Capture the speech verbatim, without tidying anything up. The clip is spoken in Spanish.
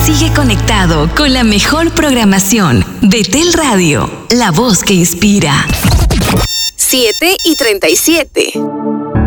Sigue conectado con la mejor programación de Tel Radio, la voz que inspira. siete y treinta y siete.